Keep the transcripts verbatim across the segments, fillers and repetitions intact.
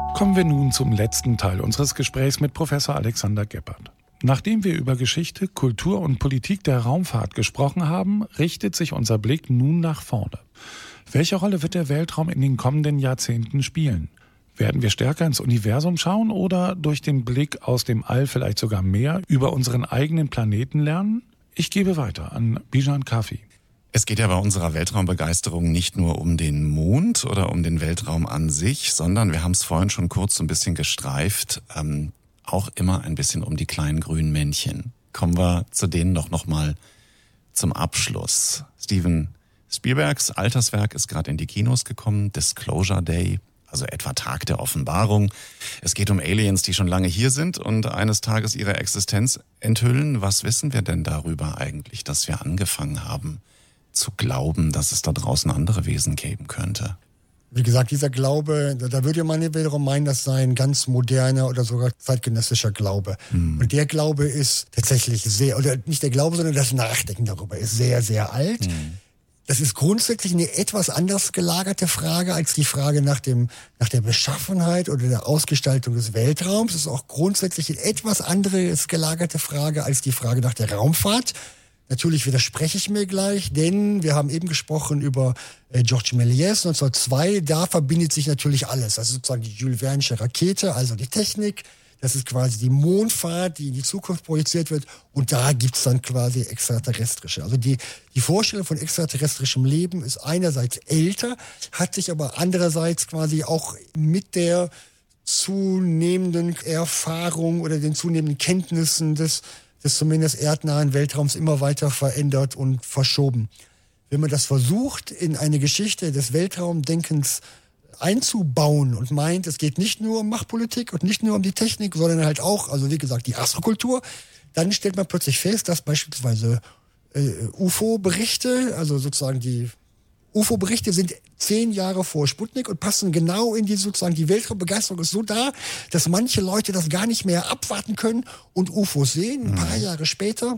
Kommen wir nun zum letzten Teil unseres Gesprächs mit Professor Alexander Geppert. Nachdem wir über Geschichte, Kultur und Politik der Raumfahrt gesprochen haben, richtet sich unser Blick nun nach vorne. Welche Rolle wird der Weltraum in den kommenden Jahrzehnten spielen? Werden wir stärker ins Universum schauen oder durch den Blick aus dem All vielleicht sogar mehr über unseren eigenen Planeten lernen? Ich gebe weiter an Bijan Kafi. Es geht ja bei unserer Weltraumbegeisterung nicht nur um den Mond oder um den Weltraum an sich, sondern, wir haben es vorhin schon kurz so ein bisschen gestreift, ähm, auch immer ein bisschen um die kleinen grünen Männchen. Kommen wir zu denen doch nochmal zum Abschluss. Steven Spielbergs Alterswerk ist gerade in die Kinos gekommen, Disclosure Day, also etwa Tag der Offenbarung. Es geht um Aliens, die schon lange hier sind und eines Tages ihre Existenz enthüllen. Was wissen wir denn darüber eigentlich, dass wir angefangen haben zu glauben, dass es da draußen andere Wesen geben könnte? Wie gesagt, dieser Glaube, da würde man wiederum meinen, das sei ein ganz moderner oder sogar zeitgenössischer Glaube. Hm. Und der Glaube ist tatsächlich sehr, oder nicht der Glaube, sondern das Nachdenken darüber ist sehr, sehr alt. Hm. Das ist grundsätzlich eine etwas anders gelagerte Frage als die Frage nach dem, nach der Beschaffenheit oder der Ausgestaltung des Weltraums. Es ist auch grundsätzlich eine etwas anderes gelagerte Frage als die Frage nach der Raumfahrt. Natürlich widerspreche ich mir gleich, denn wir haben eben gesprochen über äh, Georges Méliès neunzehnhundertzwei. Da verbindet sich natürlich alles. Also sozusagen die Jules Verne'sche Rakete, also die Technik. Das ist quasi die Mondfahrt, die in die Zukunft projiziert wird. Und da gibt's dann quasi extraterrestrische. Also die, die Vorstellung von extraterrestrischem Leben ist einerseits älter, hat sich aber andererseits quasi auch mit der zunehmenden Erfahrung oder den zunehmenden Kenntnissen des des zumindest erdnahen Weltraums immer weiter verändert und verschoben. Wenn man das versucht, in eine Geschichte des Weltraumdenkens einzubauen und meint, es geht nicht nur um Machtpolitik und nicht nur um die Technik, sondern halt auch, also wie gesagt, die Astrokultur, dann stellt man plötzlich fest, dass beispielsweise äh, U F O-Berichte, also sozusagen die U F O-Berichte sind zehn Jahre vor Sputnik und passen genau in die sozusagen, die Weltraumbegeisterung ist so da, dass manche Leute das gar nicht mehr abwarten können und U F Os sehen. Ein paar mhm. Jahre später,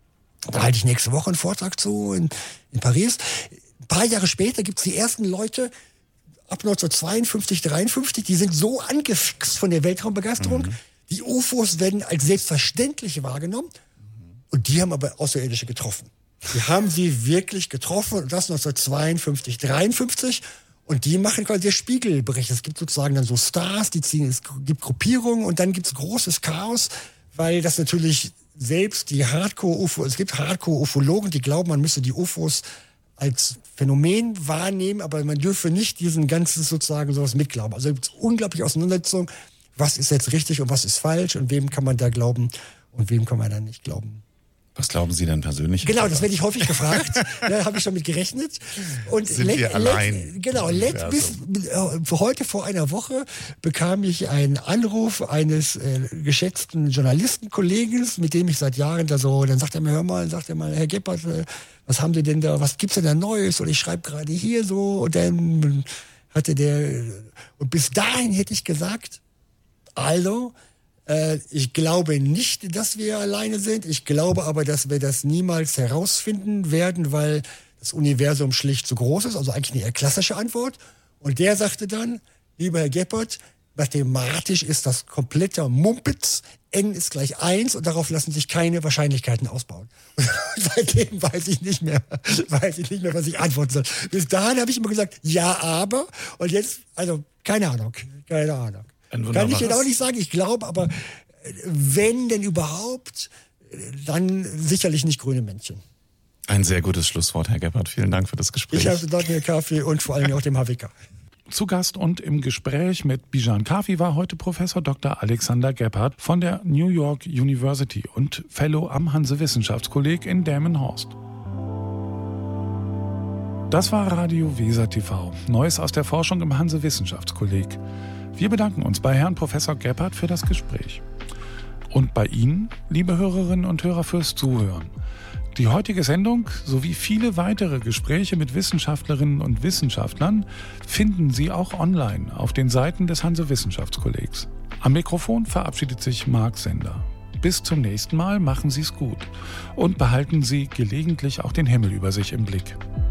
da halte ich nächste Woche einen Vortrag zu in, in Paris. Ein paar Jahre später gibt es die ersten Leute, ab neunzehnhundertzweiundfünfzig, dreiundfünfzig, die sind so angefixt von der Weltraumbegeisterung. Mhm. Die U F Os werden als selbstverständlich wahrgenommen und die haben aber Außerirdische getroffen. Die haben sie wirklich getroffen und das neunzehnhundertzweiundfünfzig, dreiundfünfzig und die machen quasi der Spiegelbericht. Es gibt sozusagen dann so Stars, die ziehen, es gibt Gruppierungen und dann gibt es großes Chaos, weil das natürlich selbst die Hardcore-U F O, es gibt Hardcore-Ufologen, die glauben, man müsse die U F Os als Phänomen wahrnehmen, aber man dürfe nicht diesen ganzen sozusagen sowas mitglauben. Also es gibt unglaubliche Auseinandersetzungen, was ist jetzt richtig und was ist falsch und wem kann man da glauben und wem kann man da nicht glauben. Was glauben Sie denn persönlich? Genau, das werde ich häufig gefragt. Da habe ich schon mit gerechnet. Und Sind let, wir let, allein? Genau, let, bis, äh, heute vor einer Woche bekam ich einen Anruf eines äh, geschätzten Journalistenkollegen, mit dem ich seit Jahren da so, dann sagt er mir, hör mal, sagt er mal, Herr Geppert, äh, was haben Sie denn da, was gibt's denn da Neues? Und ich schreibe gerade hier so und dann hatte der, und bis dahin hätte ich gesagt, also, ich glaube nicht, dass wir alleine sind. Ich glaube aber, dass wir das niemals herausfinden werden, weil das Universum schlicht zu groß ist. Also eigentlich eine eher klassische Antwort. Und der sagte dann, lieber Herr Geppert, mathematisch ist das kompletter Mumpitz. N ist gleich eins und darauf lassen sich keine Wahrscheinlichkeiten ausbauen. Und seitdem weiß ich nicht mehr, weiß ich nicht mehr, was ich antworten soll. Bis dahin habe ich immer gesagt, ja, aber. Und jetzt, also keine Ahnung, keine Ahnung. Kann ich Ihnen auch nicht sagen, ich glaube, aber wenn denn überhaupt, dann sicherlich nicht grüne Männchen. Ein sehr gutes Schlusswort, Herr Geppert. Vielen Dank für das Gespräch. Ich habe zu danken, Herr Kafi, und vor allem auch dem H W K. Zu Gast und im Gespräch mit Bijan Kafi war heute Professor Doktor Alexander Geppert von der New York University und Fellow am Hanse-Wissenschaftskolleg in Delmenhorst. Das war Radio Weser T V, Neues aus der Forschung im Hanse-Wissenschaftskolleg. Wir bedanken uns bei Herrn Professor Geppert für das Gespräch. Und bei Ihnen, liebe Hörerinnen und Hörer, fürs Zuhören. Die heutige Sendung sowie viele weitere Gespräche mit Wissenschaftlerinnen und Wissenschaftlern finden Sie auch online auf den Seiten des Hanse-Wissenschaftskollegs. Am Mikrofon verabschiedet sich Marc Sender. Bis zum nächsten Mal, machen Sie es gut. Und behalten Sie gelegentlich auch den Himmel über sich im Blick.